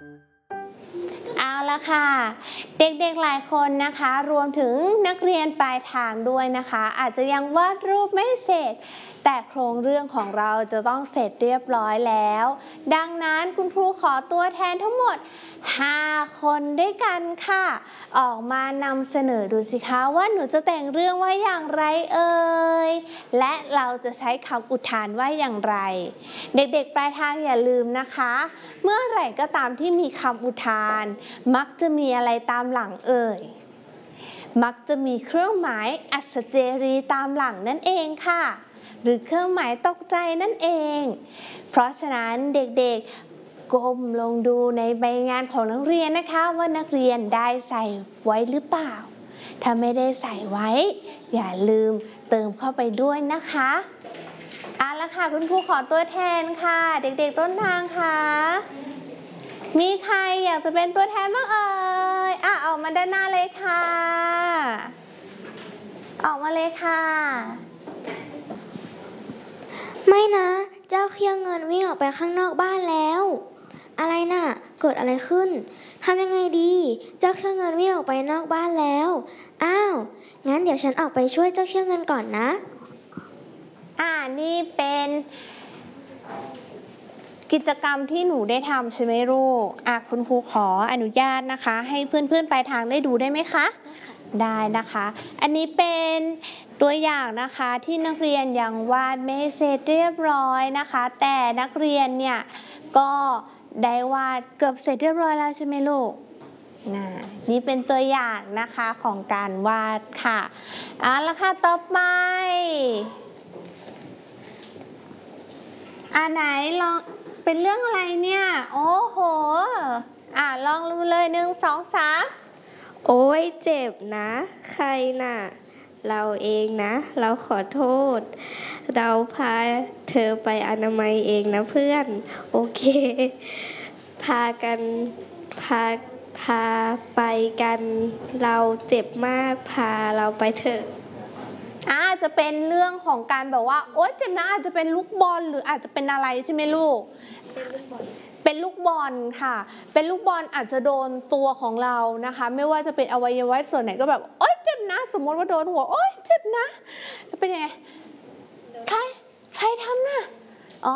เอาละค่ะเด็กๆหลายคนนะคะรวมถึงนักเรียนปลายทางด้วยนะคะอาจจะยังวาดรูปไม่เสร็จแต่โครงเรื่องของเราจะต้องเสร็จเรียบร้อยแล้วดังนั้นคุณครูขอตัวแทนทั้งหมด5 คนด้วยกันค่ะออกมานำเสนอดูสิคะว่าหนูจะแต่งเรื่องว่าอย่างไรเอ่ยและเราจะใช้คำอุทานว่าอย่างไรเด็กๆปลายทางอย่าลืมนะคะเมื่อไหร่ก็ตามที่มีคำอุทานมักจะมีอะไรตามหลังเอ่ยมักจะมีเครื่องหมายอัศเจรีตามหลังนั่นเองค่ะหรือเครื่องหมายตกใจนั่นเองเพราะฉะนั้นเด็กๆก้มลงดูในใบงานของนักเรียนนะคะว่านักเรียนได้ใส่ไว้หรือเปล่าถ้าไม่ได้ใส่ไว้อย่าลืมเติมเข้าไปด้วยนะคะเอาละค่ะคุณครูขอตัวแทนค่ะเด็กๆต้นทางค่ะมีใครอยากจะเป็นตัวแทนบ้างเอ่ยออกมาด้านหน้าเลยค่ะออกมาเลยค่ะไม่นะเจ้าเขี้ยวเงินวิ่งออกไปข้างนอกบ้านแล้วอะไรน่ะเกิดอะไรขึ้นทำยังไงดีเจ้าเขี้ยวเงินวิ่งออกไปนอกบ้านแล้วอ้าวงั้นเดี๋ยวฉันออกไปช่วยเจ้าเขี้ยวเงินก่อนนะนี่เป็นกิจกรรมที่หนูได้ทำใช่ไหมลูกคุณครูขออนุญาตนะคะให้เพื่อนๆปลายทางได้ดูได้ไหมคะได้นะคะอันนี้เป็นตัวอย่างนะคะที่นักเรียนยังวาดไม่เสร็จเรียบร้อยนะคะแต่นักเรียนเนี่ยก็ได้วาดเกือบเสร็จเรียบร้อยแล้วใช่ไหมลูกนี่เป็นตัวอย่างนะคะของการวาดค่ะเอาละค่ะต่อไปไหนลองเป็นเรื่องอะไรเนี่ยโอ้โหลองดูเลย1 2 3 โอ้ยเจ็บนะใครน่ะเราเองนะเราขอโทษเราพาเธอไปอนามัยเองนะเพื่อนโอเคพาไปกันเราเจ็บมากพาเราไปเถอะอาจจะเป็นเรื่องของการแบบว่าโอ๊ยเจ็บนะอาจจะเป็นลูกบอลหรืออาจจะเป็นอะไรใช่ไหมลูกเป็นลูกบอลค่ะเป็นลูกบอลอาจจะโดนตัวของเรานะคะไม่ว่าจะเป็นอวัยวะส่วนไหนก็แบบโอ๊ยเจ็บนะสมมติว่าโดนหัวโอ๊ยเจ็บนะจะเป็นยังไงใครทำน่ะ